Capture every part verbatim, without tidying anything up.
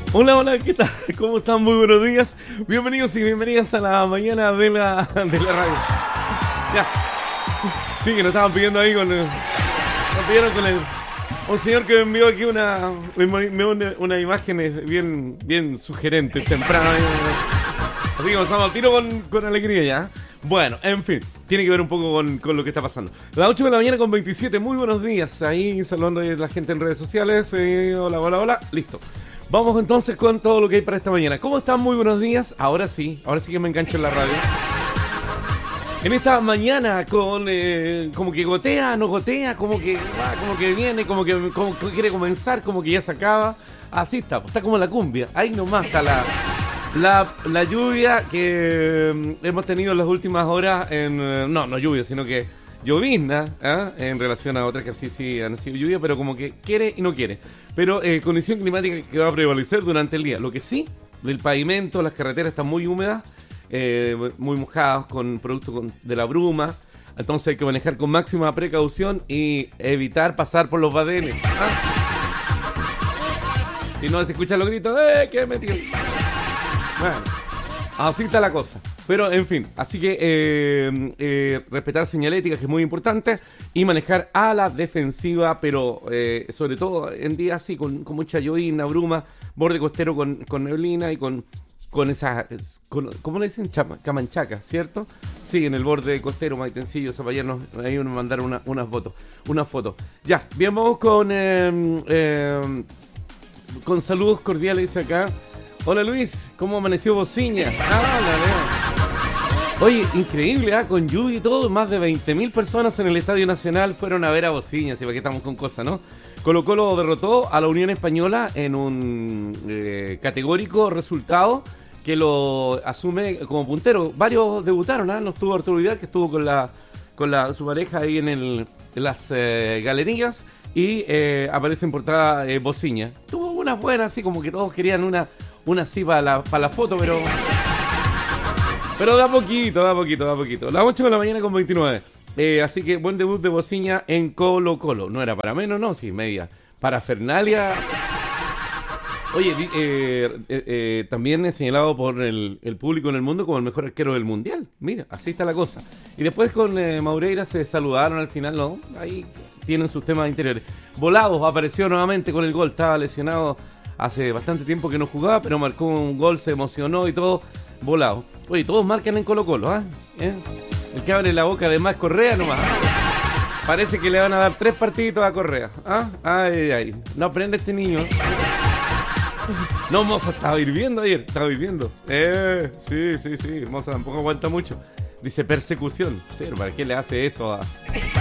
Hola, hola, ¿qué tal? ¿Cómo están? Muy buenos días. Bienvenidos y bienvenidas a la mañana de la, de la radio. Ya. Sí, que nos estaban pidiendo ahí con el... Nos pidieron con el... Un señor que me envió aquí una... Me envió una, una imagen bien, bien sugerente, temprano. Así que comenzamos al tiro con, con alegría ya. Bueno, en fin, tiene que ver un poco con, con lo que está pasando. Las ocho de la mañana con veintisiete, muy buenos días. Ahí saludando a la gente en redes sociales. Eh, hola, hola, hola. Listo. Vamos entonces con todo lo que hay para esta mañana. ¿Cómo están? Muy buenos días. Ahora sí, ahora sí que me engancho en la radio. En esta mañana con eh, como que gotea, no gotea, como que ah, como que viene, como que, como que quiere comenzar, como que ya se acaba. Así está, está como la cumbia. Ahí nomás está la, la, la lluvia que eh, hemos tenido en las últimas horas. En, eh, no, no lluvia, sino que llovizna, ¿eh? En relación a otras que sí, sí han sido lluvia, pero como que quiere y no quiere. Pero eh, condición climática que va a prevalecer durante el día. Lo que sí, el pavimento, las carreteras están muy húmedas, eh, muy mojadas con producto con, de la bruma. Entonces hay que manejar con máxima precaución y evitar pasar por los badenes. ¿Ah? Si no se escuchan los gritos, ¡eh, qué metido! Bueno, así está la cosa. Pero, en fin, así que eh, eh, respetar señalética, que es muy importante, y manejar a la defensiva, pero eh, sobre todo en días así, con, con mucha llovizna, bruma, borde costero con, con neblina y con, con esas, con, ¿cómo le dicen? Chama, camanchacas, ¿cierto? Sí, en el borde costero, Maitencillo, Zapallarnos, ahí me mandaron una, unas fotos, unas fotos. Ya, bien, vamos con, eh, eh, con saludos cordiales, dice acá. Hola Luis, ¿cómo amaneció Bociña? Ah, la veo. Oye, increíble, ¿eh? Con lluvia y todo, más de veinte mil personas en el Estadio Nacional fueron a ver a Bociña, así que aquí estamos con cosas, ¿no? Colo Colo derrotó a la Unión Española en un eh, categórico resultado que lo asume como puntero. Varios debutaron, ¿eh? No estuvo Arturo Vidal, que estuvo con la con la, su pareja ahí en, el, en las eh, galerías, y eh, aparece en portada eh, Bociña. Tuvo unas buenas, así como que todos querían una, una así para la, para la foto, pero... Pero da poquito, da poquito, da poquito. Las ocho de la mañana con veintinueve. Eh, así que buen debut de Bociña en Colo Colo. No era para menos, no, sí, media. Parafernalia. Oye, eh, eh, eh, también es señalado por el, el público en el mundo como el mejor arquero del mundial. Mira, así está la cosa. Y después con eh, Maureira se saludaron al final, ¿no? Ahí tienen sus temas interiores. Volados apareció nuevamente con el gol. Estaba lesionado hace bastante tiempo que no jugaba, pero marcó un gol, se emocionó y todo. Volado. Oye, todos marcan en Colo Colo, ¿ah? ¿eh? El que abre la boca además es Correa nomás. Parece que le van a dar tres partiditos a Correa. ¿Ah? Ay, ay. No aprende este niño. No, Moza estaba hirviendo ayer. Estaba hirviendo. Eh, sí, sí, sí. Moza tampoco aguanta mucho. Dice persecución. Sí, ¿para qué le hace eso a...?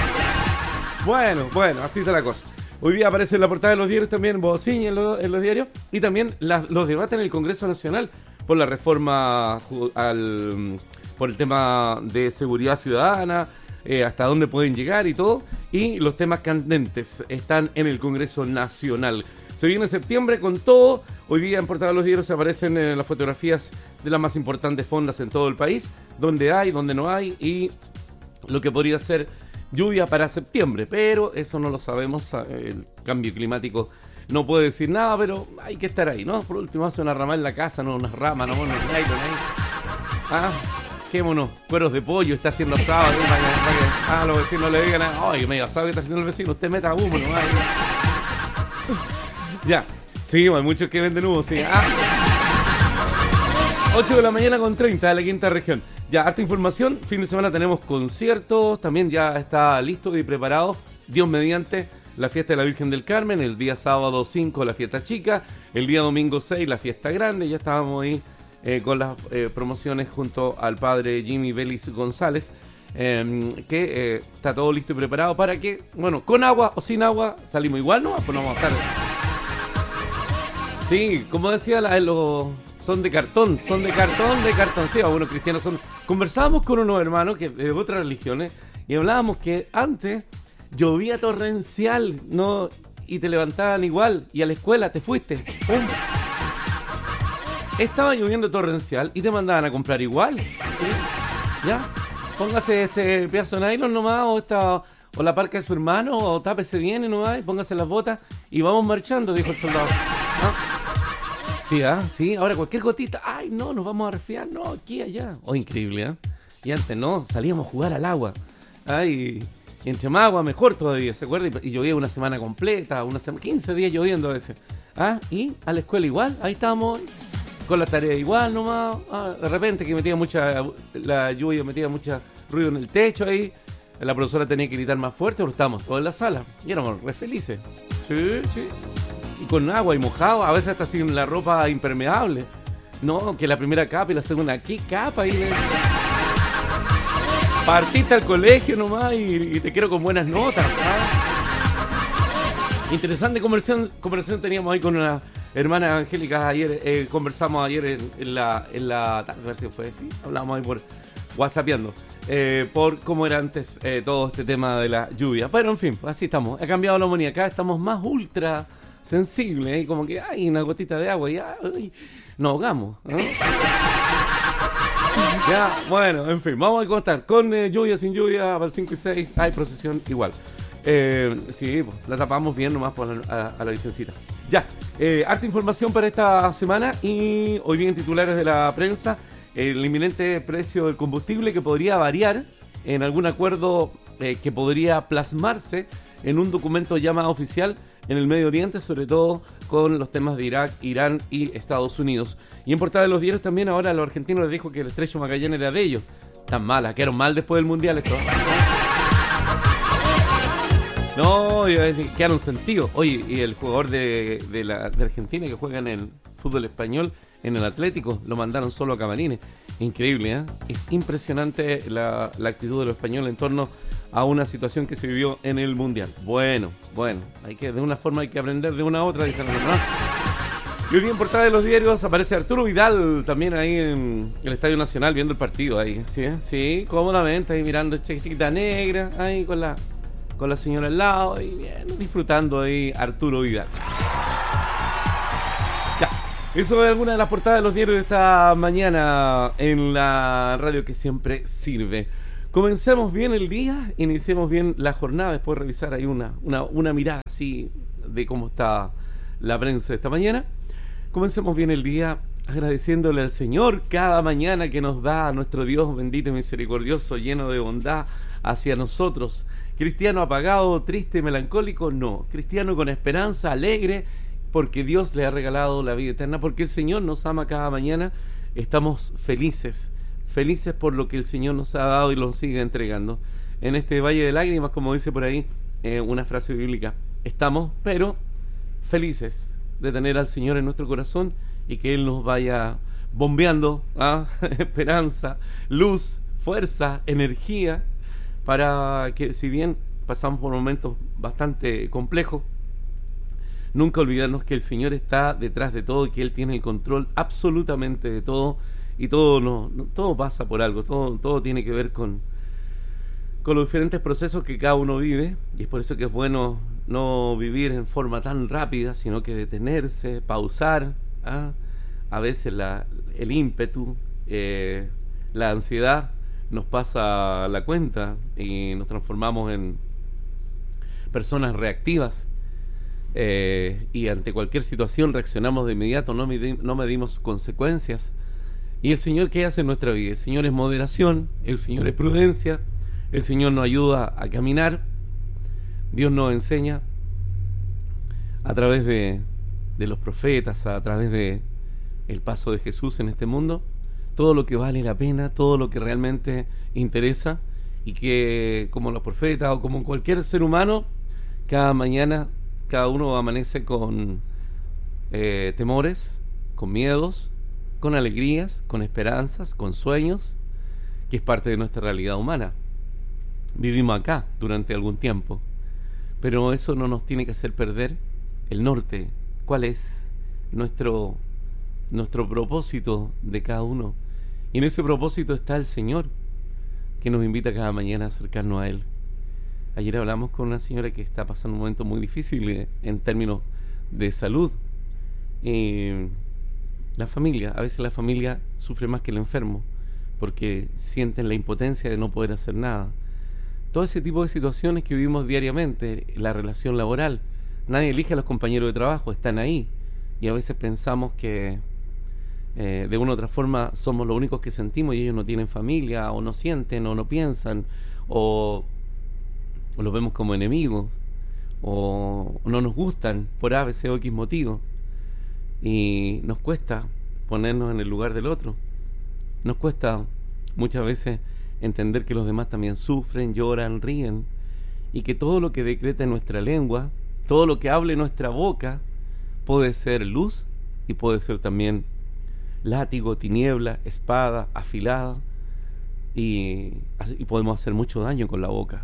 Bueno, bueno, así está la cosa. Hoy día aparece en la portada de los diarios también Bociña en, lo, en los diarios. Y también la, los debates en el Congreso Nacional por la reforma al, por el tema de seguridad ciudadana, eh, hasta dónde pueden llegar y todo, y los temas candentes están en el Congreso Nacional. Se viene septiembre con todo. Hoy día en portada de los diarios aparecen eh, las fotografías de las más importantes fondas en todo el país, donde hay, donde no hay, y lo que podría ser lluvia para septiembre, pero eso no lo sabemos. El cambio climático no puede decir nada, pero hay que estar ahí, ¿no? Por último, hace una rama en la casa, no unas ramas, no unos nylon ahí. Ah, qué mono, cueros de pollo, está haciendo asado. ¿Sí? Para que, para que, ah, los vecinos no le digan, ay, medio asado que está haciendo el vecino, usted meta humo nomás. Ya, sí, hay muchos que venden humo, sí. Ah. ocho de la mañana con treinta de la quinta región. Ya, harta información, fin de semana tenemos conciertos, también ya está listo y preparado, Dios mediante, la fiesta de la Virgen del Carmen, el día sábado cinco la fiesta chica, el día domingo seis la fiesta grande. Ya estábamos ahí eh, con las eh, promociones junto al padre Jimmy Vélez González, eh, que eh, está todo listo y preparado para que, bueno, con agua o sin agua, salimos igual, ¿no? Pues no vamos a estar... Sí, como decía, la, los, son de cartón, son de cartón, de cartón, sí, algunos cristianos son... Conversábamos con unos hermanos que de otras religiones y hablábamos que antes... llovía torrencial, ¿no? Y te levantaban igual, y a la escuela te fuiste. ¡Pum! Estaba lloviendo torrencial y te mandaban a comprar igual. ¿Sí? ¿Ya? Póngase este pedazo de nylon nomás, o esta, o la parca de su hermano, o tápese bien nomás, y póngase las botas, y vamos marchando, dijo el soldado. ¿Ah? Sí, ¿ah? Sí, ahora cualquier gotita, ay, no, nos vamos a resfriar, no, aquí, allá. Oh, increíble, ¿eh? Y antes no, salíamos a jugar al agua. Ay, y entre más agua mejor todavía, ¿se acuerda? Y, y llovía una semana completa, una semana, quince días lloviendo a veces. Ah, y a la escuela igual, ahí estábamos, con la tarea igual nomás. Ah, de repente que metía mucha, la lluvia metía mucho ruido en el techo ahí. La profesora tenía que gritar más fuerte, pero estábamos todos en la sala. Y éramos re felices. Sí, sí. Y con agua y mojado, a veces hasta sin la ropa impermeable. No, que la primera capa y la segunda, ¿qué capa? Y partiste al colegio nomás y, y te quiero con buenas notas. ¿Ah? Interesante conversación, conversación teníamos ahí con una hermana Angélica ayer, eh, conversamos ayer en, en la, en la tarde, a ver si fue así, hablamos ahí por whatsappeando, eh, por cómo era antes eh, todo este tema de la lluvia. Pero en fin, así estamos, ha cambiado la humanidad, acá estamos más ultra sensible, ¿eh? Como que hay una gotita de agua y ay, nos ahogamos, ¿no? Ya, bueno, en fin, vamos a contar con eh, lluvia, sin lluvia, para el cinco y seis, hay procesión igual. Eh, sí, pues, la tapamos bien nomás por la, a, a la virgencita. Ya, eh, harta información para esta semana y hoy bien titulares de la prensa, el inminente precio del combustible que podría variar en algún acuerdo eh, que podría plasmarse en un documento ya más oficial en el Medio Oriente, sobre todo con los temas de Irak, Irán y Estados Unidos. Y en portada de los diarios también ahora los argentinos les dijo que el estrecho Magallanes era de ellos. Tan mala, quedaron mal después del Mundial esto. No, quedaron sentidos. Oye, y el jugador de, de, la, de Argentina que juega en el fútbol español, en el Atlético, lo mandaron solo a Camarines. Increíble, ¿eh? Es impresionante la, la actitud de los españoles en torno a una situación que se vivió en el Mundial. Bueno, bueno, hay que de una forma hay que aprender de una a otra, dicen los demás. Y hoy día en portada de los diarios aparece Arturo Vidal también ahí en el Estadio Nacional viendo el partido ahí, sí, sí, cómodamente ahí mirando chiquita negra, ahí con la con la señora al lado y bien, disfrutando ahí Arturo Vidal. Ya, eso es alguna de las portadas de los diarios de esta mañana en la radio que siempre sirve. Comencemos bien el día, iniciemos bien la jornada, después de revisar ahí una, una, una mirada así de cómo está la prensa de esta mañana. Comencemos bien el día agradeciéndole al Señor cada mañana que nos da a nuestro Dios bendito y misericordioso, lleno de bondad hacia nosotros. Cristiano apagado, triste, melancólico, no. Cristiano con esperanza, alegre, porque Dios le ha regalado la vida eterna, porque el Señor nos ama cada mañana. Estamos felices. Felices por lo que el Señor nos ha dado y lo sigue entregando. En este valle de lágrimas, como dice por ahí eh, una frase bíblica, estamos, pero felices de tener al Señor en nuestro corazón y que Él nos vaya bombeando ¿ah? esperanza, luz, fuerza, energía, para que si bien pasamos por momentos bastante complejos, nunca olvidarnos que el Señor está detrás de todo y que Él tiene el control absolutamente de todo. Y todo no, no, todo pasa por algo, todo, todo tiene que ver con, con los diferentes procesos que cada uno vive, y es por eso que es bueno no vivir en forma tan rápida, sino que detenerse, pausar, ¿ah? A veces la, el ímpetu, eh, la ansiedad nos pasa la cuenta y nos transformamos en personas reactivas, eh, y ante cualquier situación reaccionamos de inmediato, no, medi- no medimos consecuencias. Y el Señor, ¿qué hace en nuestra vida? El Señor es moderación, el Señor es prudencia, el Señor nos ayuda a caminar, Dios nos enseña a través de, de los profetas, a través de el paso de Jesús en este mundo, todo lo que vale la pena, todo lo que realmente interesa, y que como los profetas o como cualquier ser humano, cada mañana cada uno amanece con eh, temores, con miedos, con alegrías, con esperanzas, con sueños, que es parte de nuestra realidad humana. Vivimos acá durante algún tiempo, pero eso no nos tiene que hacer perder el norte. ¿Cuál es nuestro, nuestro propósito de cada uno? Y en ese propósito está el Señor, que nos invita cada mañana a acercarnos a Él. Ayer hablamos con una señora que está pasando un momento muy difícil en términos de salud. Eh, La familia, a veces la familia sufre más que el enfermo, porque sienten la impotencia de no poder hacer nada. Todo ese tipo de situaciones que vivimos diariamente, la relación laboral, nadie elige a los compañeros de trabajo, están ahí. y a veces pensamos que eh, de una u otra forma somos los únicos que sentimos y ellos no tienen familia, o no sienten, o no piensan, o, o los vemos como enemigos, o, o no nos gustan por A, B, C o X motivo, y nos cuesta ponernos en el lugar del otro. Nos cuesta muchas veces entender que los demás también sufren, lloran, ríen, y que todo lo que decreta nuestra lengua, todo lo que hable nuestra boca, puede ser luz y puede ser también látigo, tiniebla, espada afilada, y, y podemos hacer mucho daño con la boca.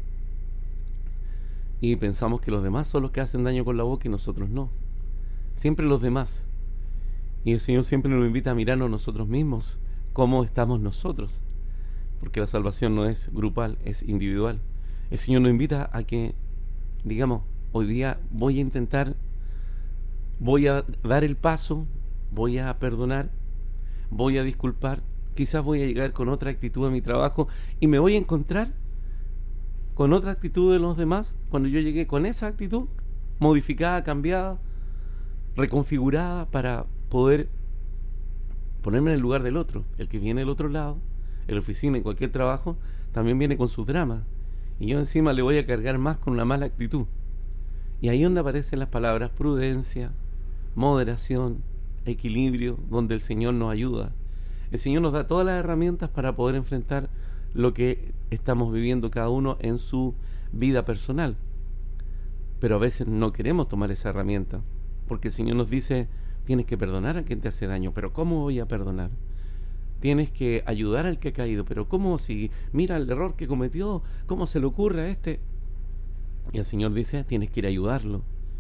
Y pensamos que los demás son los que hacen daño con la boca y nosotros no. Siempre los demás. Y el Señor siempre nos invita a mirarnos nosotros mismos, cómo estamos nosotros, porque la salvación no es grupal, es individual. El Señor nos invita a que, digamos, hoy día voy a intentar, voy a dar el paso, voy a perdonar, voy a disculpar, quizás voy a llegar con otra actitud a mi trabajo y me voy a encontrar con otra actitud de los demás cuando yo llegué con esa actitud modificada, cambiada, reconfigurada para poder ponerme en el lugar del otro. El que viene del otro lado, en la oficina, en cualquier trabajo, también viene con sus dramas. Y yo encima le voy a cargar más con una mala actitud. Y ahí es donde aparecen las palabras prudencia, moderación, equilibrio, donde el Señor nos ayuda. El Señor nos da todas las herramientas para poder enfrentar lo que estamos viviendo cada uno en su vida personal. Pero a veces no queremos tomar esa herramienta, porque el Señor nos dice, tienes que perdonar a quien te hace daño. Pero ¿cómo voy a perdonar? Tienes que ayudar al que ha caído. Pero ¿cómo? Si mira el error que cometió, ¿cómo se le ocurre a este? Y el Señor dice, tienes que ir a ayudarlo.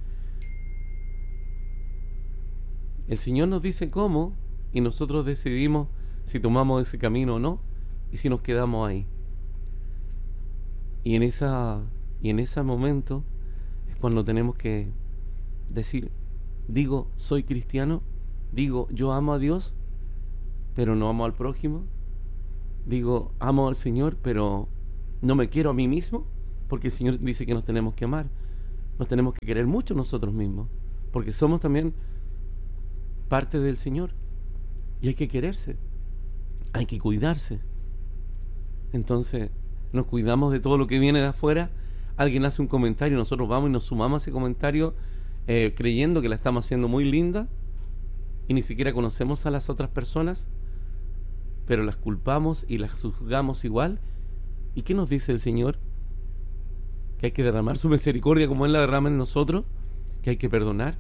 El Señor nos dice cómo, y nosotros decidimos si tomamos ese camino o no, y si nos quedamos ahí. Y en esa, y en ese momento es cuando tenemos que decir, digo, soy cristiano, digo, yo amo a Dios, pero no amo al prójimo, digo, amo al Señor, pero no me quiero a mí mismo, porque el Señor dice que nos tenemos que amar, nos tenemos que querer mucho nosotros mismos, porque somos también parte del Señor, y hay que quererse, hay que cuidarse. Entonces nos cuidamos de todo lo que viene de afuera. Alguien hace un comentario, nosotros vamos y nos sumamos a ese comentario, eh, creyendo que la estamos haciendo muy linda, y ni siquiera conocemos a las otras personas, pero las culpamos y las juzgamos igual. ¿Y qué nos dice el Señor? Que hay que derramar su misericordia como Él la derrama en nosotros, que hay que perdonar.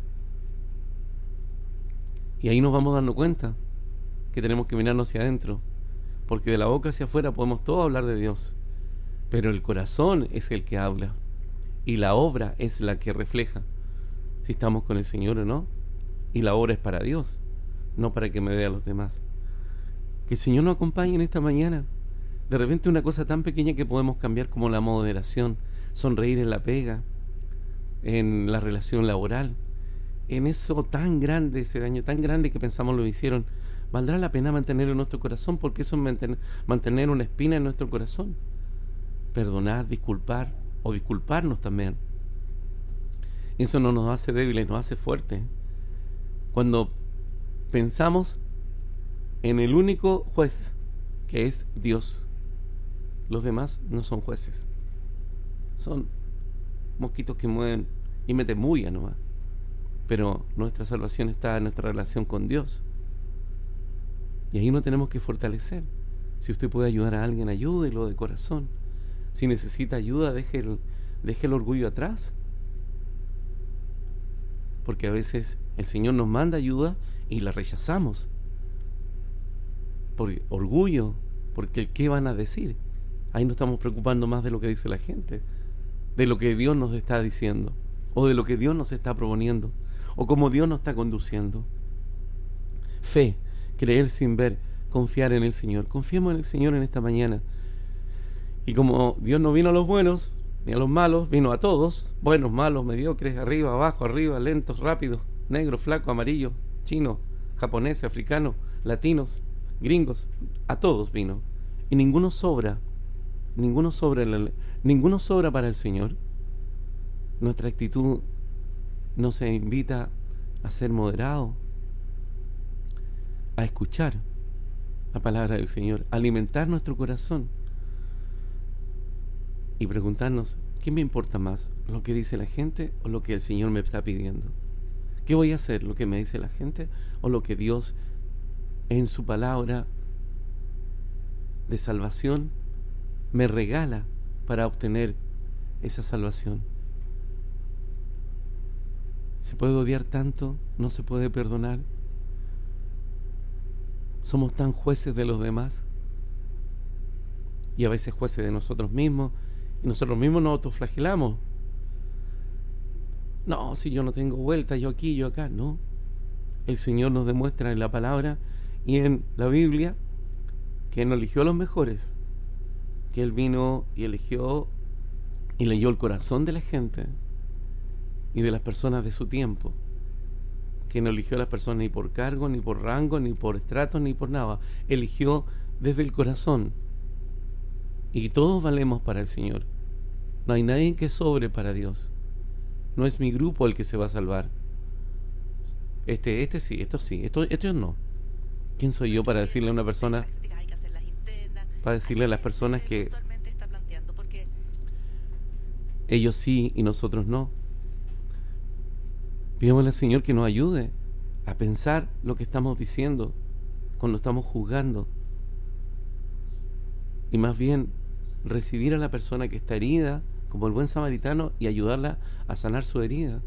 Y ahí nos vamos dando cuenta que tenemos que mirarnos hacia adentro, porque de la boca hacia afuera podemos todos hablar de Dios, pero el corazón es el que habla y la obra es la que refleja si estamos con el Señor o no. Y la obra es para Dios, no para que me vea a los demás. Que el Señor nos acompañe en esta mañana. De repente una cosa tan pequeña que podemos cambiar como la moderación, sonreír en la pega, en la relación laboral, en eso tan grande, ese daño tan grande que pensamos lo hicieron, valdrá la pena mantenerlo en nuestro corazón, porque eso es mantener, mantener una espina en nuestro corazón. Perdonar, disculpar, o disculparnos también. Eso no nos hace débiles, nos hace fuertes. Cuando pensamos en el único juez, que es Dios, los demás no son jueces, son mosquitos que mueven y meten bulla nomás. Pero nuestra salvación está en nuestra relación con Dios, y ahí nos tenemos que fortalecer. Si usted puede ayudar a alguien, ayúdelo de corazón. Si necesita ayuda, deje el, deje el orgullo atrás, porque a veces el Señor nos manda ayuda y la rechazamos por orgullo, porque el qué van a decir. Ahí nos estamos preocupando más de lo que dice la gente, de lo que Dios nos está diciendo, o de lo que Dios nos está proponiendo, o cómo Dios nos está conduciendo. Fe, creer sin ver, confiar en el Señor. Confiemos en el Señor en esta mañana. Y como Dios no vino a los buenos ni a los malos, vino a todos, buenos, malos, mediocres, arriba, abajo, arriba, lentos, rápidos, negros, flacos, amarillos, chinos, japoneses, africanos, latinos, gringos, a todos vino. Y ninguno sobra, ninguno sobra, en la, ninguno sobra para el Señor. Nuestra actitud nos invita a ser moderados, a escuchar la palabra del Señor, a alimentar nuestro corazón y preguntarnos, ¿qué me importa más? ¿Lo que dice la gente o lo que el Señor me está pidiendo? ¿Qué voy a hacer? ¿Lo que me dice la gente o lo que Dios en su palabra de salvación me regala para obtener esa salvación? ¿Se puede odiar tanto? ¿No se puede perdonar? Somos tan jueces de los demás y a veces jueces de nosotros mismos, y nosotros mismos nos autoflagelamos. No, si yo no tengo vuelta, yo aquí, yo acá. No. El Señor nos demuestra en la palabra y en la Biblia que Él no eligió a los mejores, que Él vino y eligió y leyó el corazón de la gente y de las personas de su tiempo, que no eligió a las personas ni por cargo, ni por rango, ni por estrato, ni por nada. Eligió desde el corazón. Y todos valemos para el Señor. No hay nadie que sobre para Dios. No es mi grupo el que se va a salvar. Este, este sí, esto sí, esto, esto no. ¿Quién soy yo para decirle a una persona, para decirle a las personas que ellos sí y nosotros no? Pidámosle al Señor que nos ayude a pensar lo que estamos diciendo cuando estamos juzgando, y más bien recibir a la persona que está herida como el buen samaritano y ayudarla a sanar su herida.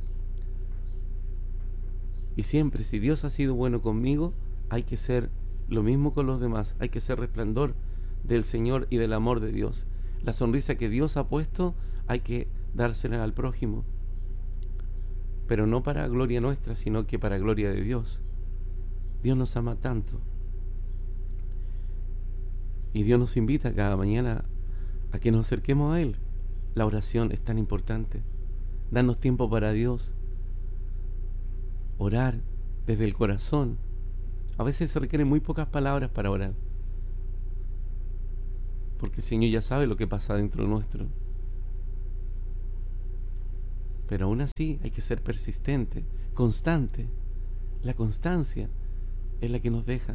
Y siempre, si Dios ha sido bueno conmigo, hay que ser lo mismo con los demás. Hay que ser resplandor del Señor y del amor de Dios. La sonrisa que Dios ha puesto hay que dársela al prójimo, pero no para gloria nuestra, sino que para gloria de Dios. Dios nos ama tanto, y Dios nos invita cada mañana a que nos acerquemos a Él. La oración es tan importante. Darnos tiempo para Dios, orar desde el corazón. A veces se requieren muy pocas palabras para orar, porque el Señor ya sabe lo que pasa dentro nuestro. Pero aún así hay que ser persistente, constante. La constancia es la que nos deja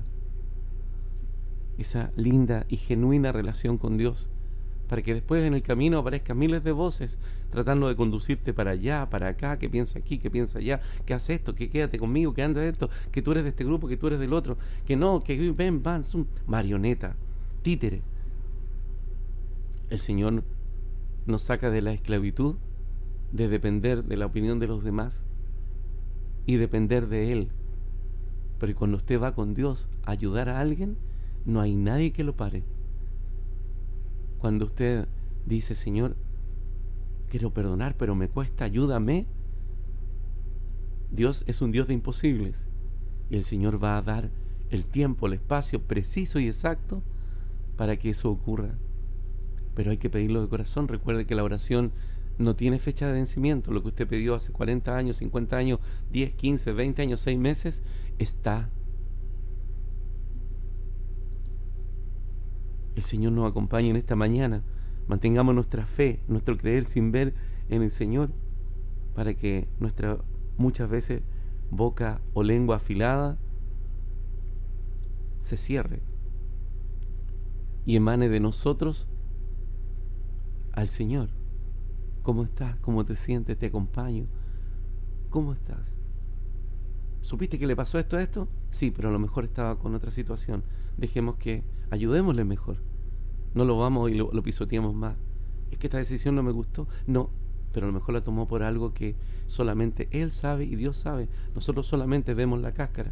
esa linda y genuina relación con Dios, para que después en el camino aparezcan miles de voces tratando de conducirte para allá, para acá, que piensa aquí, que piensa allá, que hace esto, que quédate conmigo, que anda de esto, que tú eres de este grupo, que tú eres del otro, que no, que ven, van, son marioneta, títere. El Señor nos saca de la esclavitud de depender de la opinión de los demás y depender de Él. Pero cuando usted va con Dios a ayudar a alguien, no hay nadie que lo pare. Cuando usted dice, Señor, quiero perdonar, pero me cuesta, ayúdame, Dios es un Dios de imposibles, y el Señor va a dar el tiempo, el espacio preciso y exacto para que eso ocurra. Pero hay que pedirlo de corazón. Recuerde que la oración no tiene fecha de vencimiento. Lo que usted pidió hace cuarenta años, cincuenta años, diez, quince, veinte años, seis meses, está. El Señor nos acompaña en esta mañana. Mantengamos nuestra fe, nuestro creer sin ver en el Señor, para que nuestra muchas veces boca o lengua afilada se cierre y emane de nosotros al Señor. ¿Cómo estás? ¿Cómo te sientes? Te acompaño. ¿Cómo estás? ¿Supiste que le pasó esto a esto? Sí, pero a lo mejor estaba con otra situación. Dejemos que ayudémosle mejor. No lo vamos y lo, lo pisoteamos más. Es que esta decisión no me gustó. No, pero a lo mejor la tomó por algo que solamente Él sabe y Dios sabe. Nosotros solamente vemos la cáscara.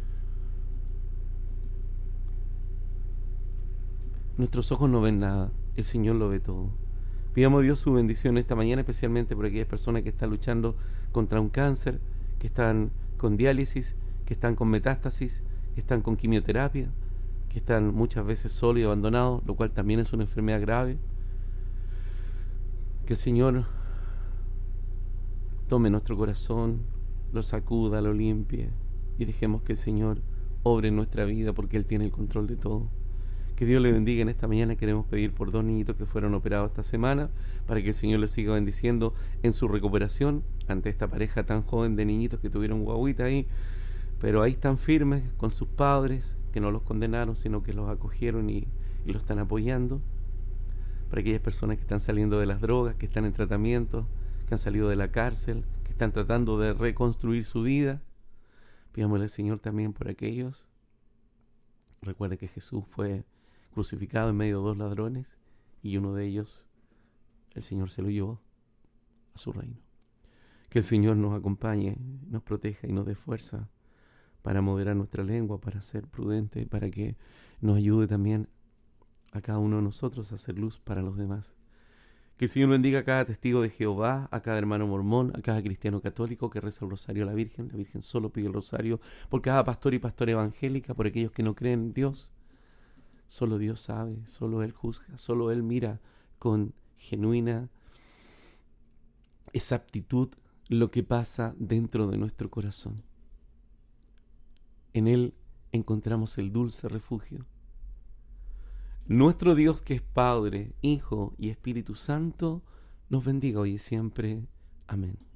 Nuestros ojos no ven nada. El Señor lo ve todo. Pidamos a Dios su bendición esta mañana, especialmente por aquellas personas que están luchando contra un cáncer, que están con diálisis, que están con metástasis, que están con quimioterapia, que están muchas veces solos y abandonados, lo cual también es una enfermedad grave. Que el Señor tome nuestro corazón, lo sacuda, lo limpie, y dejemos que el Señor obre en nuestra vida, porque Él tiene el control de todo. Que Dios le bendiga en esta mañana. Queremos pedir por dos niñitos que fueron operados esta semana, para que el Señor les siga bendiciendo en su recuperación ante esta pareja tan joven de niñitos que tuvieron guaguita ahí, pero ahí están firmes con sus padres, que no los condenaron, sino que los acogieron y, y los están apoyando. Para aquellas personas que están saliendo de las drogas, que están en tratamiento, que han salido de la cárcel, que están tratando de reconstruir su vida, pidámosle al Señor también por aquellos. Recuerde que Jesús fue crucificado en medio de dos ladrones y uno de ellos el Señor se lo llevó a su reino. Que el Señor nos acompañe, nos proteja y nos dé fuerza para moderar nuestra lengua, para ser prudente, para que nos ayude también a cada uno de nosotros a hacer luz para los demás. Que el Señor bendiga a cada testigo de Jehová, a cada hermano mormón, a cada cristiano católico que reza el rosario a la Virgen. La Virgen solo pide el rosario por cada pastor y pastora evangélica, por aquellos que no creen en Dios. Solo Dios sabe, solo Él juzga, solo Él mira con genuina exactitud lo que pasa dentro de nuestro corazón. En Él encontramos el dulce refugio. Nuestro Dios, que es Padre, Hijo y Espíritu Santo, nos bendiga hoy y siempre. Amén.